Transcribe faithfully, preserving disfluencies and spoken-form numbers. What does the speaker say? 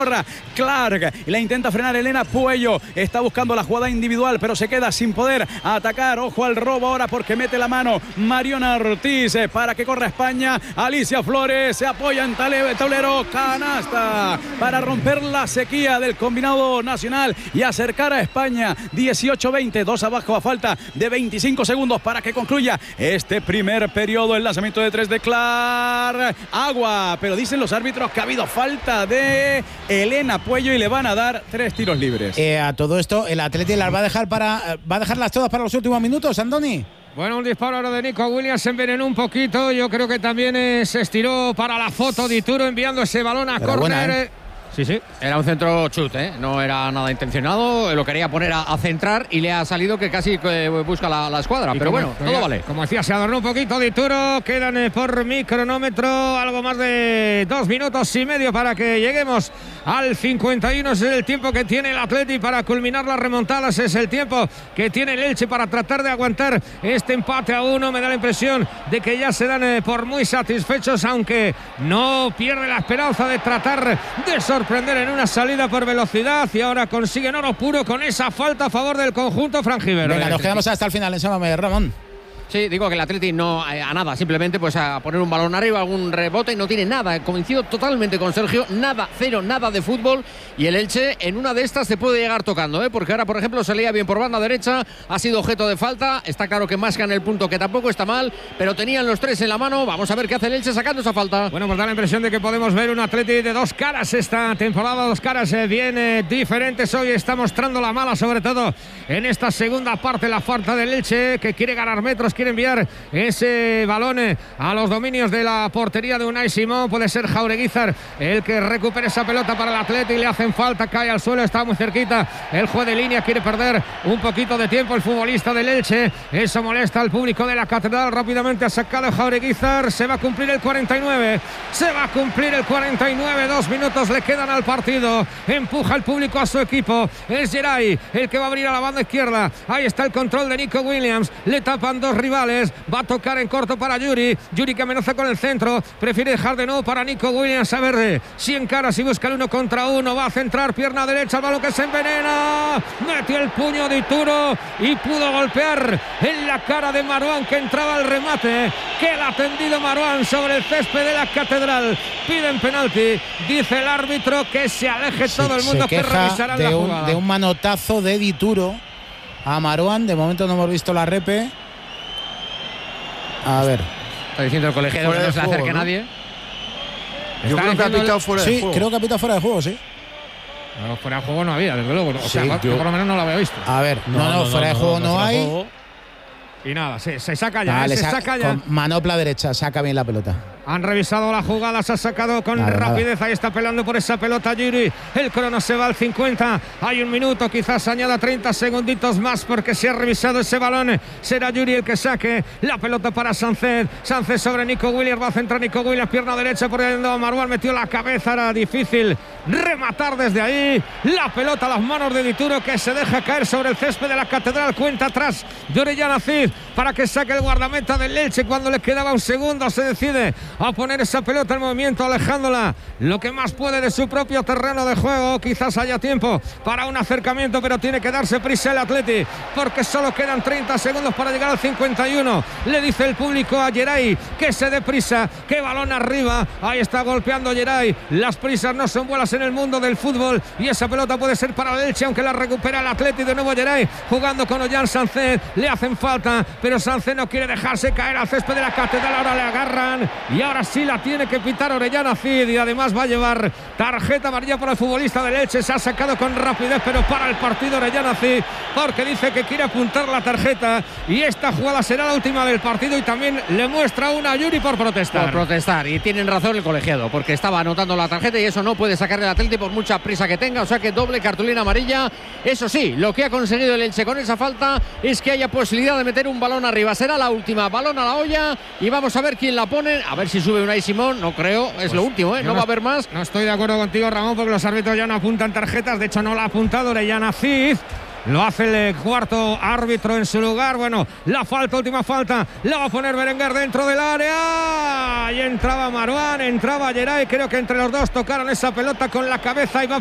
Clark y la intenta frenar Elena Puello, está buscando la jugada individual pero se queda sin poder atacar. Ojo al robo ahora porque mete la mano Mariona Ortiz para que corra España. Alicia Flores se apoya en tablero, canasta para romper la sequía del combinado nacional y acercar a España. Dieciocho veinte, dos abajo a falta de veinticinco segundos para que concluya este primer periodo. El lanzamiento de tres de Clark, agua, pero dicen los árbitros que ha habido falta de Elena Puello y le van a dar tres tiros libres. Eh, a todo esto, el Atleti las va a dejar para, va a dejarlas todas para los últimos minutos, Andoni. Bueno, un disparo ahora de Nico Williams, se envenenó un poquito. Yo creo que también eh, se estiró para la foto de Dituro enviando ese balón a córner. ¿eh? Sí, sí, era un centro chut, ¿eh? No era nada intencionado, lo quería poner a, a centrar y le ha salido que casi eh, busca la, la escuadra, y pero como, bueno, todo vale. Como decía, se adornó un poquito Dituro, quedan eh, por mi cronómetro algo más de dos minutos y medio para que lleguemos al cincuenta y uno, ese es el tiempo que tiene el Atleti para culminar las remontadas, es el tiempo que tiene el Elche para tratar de aguantar este empate a uno. Me da la impresión de que ya se dan eh, por muy satisfechos, aunque no pierde la esperanza de tratar de sorprender sorprender en una salida por velocidad y ahora consiguen oro puro con esa falta a favor del conjunto franjivero. Venga, nos quedamos hasta el final, ensómame, Ramón. Sí, digo que el Atleti no eh, a nada, simplemente pues a poner un balón arriba, algún rebote y no tiene nada. Coincido totalmente con Sergio, nada, cero, nada de fútbol. Y el Elche en una de estas se puede llegar tocando, ¿eh? Porque ahora, por ejemplo, se leía bien por banda derecha, ha sido objeto de falta. Está claro que mascan el punto, que tampoco está mal, pero tenían los tres en la mano. Vamos a ver qué hace el Elche sacando esa falta. Bueno, pues da la impresión de que podemos ver un Atleti de dos caras esta temporada, dos caras eh, bien eh, diferentes. Hoy está mostrando la mala, sobre todo en esta segunda parte, la falta del Elche, que quiere ganar metros, quiere enviar ese balón a los dominios de la portería de Unai Simón. Puede ser Jaureguizar el que recupere esa pelota para el Atleti, le hacen falta, cae al suelo, está muy cerquita el juez de línea, quiere perder un poquito de tiempo el futbolista del Elche, eso molesta al público de la Catedral. Rápidamente ha sacado Jaureguizar, se va a cumplir el cuarenta y nueve, se va a cumplir el cuarenta y nueve, dos minutos le quedan al partido, empuja el público a su equipo, es Geray el que va a abrir a la banda izquierda, ahí está el control de Nico Williams, le tapan dos rivales, va a tocar en corto para Yuri, Yuri que amenaza con el centro, prefiere dejar de nuevo para Nico Williams, a ver si encara, si busca el uno contra uno, va a centrar, pierna derecha, el balón que se envenena, metió el puño de Dituro y pudo golpear en la cara de Marouane, que entraba al remate, que el atendido Marouane sobre el césped de la Catedral. Piden penalti, dice el árbitro que se aleje se, todo el mundo, que revisarán de la un, jugada. de un manotazo de Dituro a Marouane, de momento no hemos visto la repe. A ver. Está diciendo el colegiado que no se le acerque a nadie. Yo creo que ha pitado fuera sí, de juego. Sí, creo que ha pitado fuera de juego, sí. No, fuera de juego no había, desde luego. O sí, sea, yo, yo por lo menos no lo había visto. A ver, no, no, no, no fuera de juego no, no hay. Juego. Y nada, se, se saca ya, vale, se saca, saca ya. Con manopla derecha, saca bien la pelota. Han revisado la jugada, se ha sacado con nada, rapidez. Nada. Ahí está peleando por esa pelota Yuri. El crono se va al cincuenta. Hay un minuto, quizás añada treinta segunditos más porque se ha revisado ese balón. Será Yuri el que saque la pelota para Sánchez. Sánchez sobre Nico Williams. Va a centrar Nico Williams, pierna derecha por el Marouane. Metió la cabeza, era difícil rematar desde ahí. La pelota a las manos de Dituro, que se deja caer sobre el césped de la Catedral. Cuenta atrás de Orellana Cid para que saque el guardameta del Elche. Cuando le quedaba un segundo se decide a poner esa pelota en movimiento, alejándola lo que más puede de su propio terreno de juego. Quizás haya tiempo para un acercamiento, pero tiene que darse prisa el Atleti porque solo quedan treinta segundos para llegar al cincuenta y uno. Le dice el público a Geray que se dé prisa, que balón arriba. Ahí está golpeando Geray. Las prisas no son buenas en el mundo del fútbol y esa pelota puede ser para el Elche, aunque la recupera el Atleti. De nuevo Geray jugando con Ollán Sánchez, le hacen falta, pero Sánchez no quiere dejarse caer al césped de la Catedral. Ahora le agarran y ahora sí la tiene que pitar Orellana Cid y además va a llevar tarjeta amarilla para el futbolista del Elche. Se ha sacado con rapidez, pero para el partido Orellana Cid porque dice que quiere apuntar la tarjeta y esta jugada será la última del partido y también le muestra una a Yuri por protestar. Por protestar, y tienen razón el colegiado porque estaba anotando la tarjeta y eso no puede sacar el Atleti por mucha prisa que tenga, o sea que doble cartulina amarilla. Eso sí, lo que ha conseguido el Elche con esa falta es que haya posibilidad de meter un balón arriba. Será la última, balón a la olla y vamos a ver quién la pone, a ver si sube Unai Simón. No creo, es pues lo último, ¿eh? No, no va a haber más. No estoy de acuerdo contigo, Ramón, porque los árbitros ya no apuntan tarjetas. De hecho, no la ha apuntado Orellana Cid. Lo hace el cuarto árbitro en su lugar. Bueno, la falta, última falta, la va a poner Berenguer dentro del área. Y entraba Marouane, entraba Geray. Creo que entre los dos tocaron esa pelota con la cabeza y va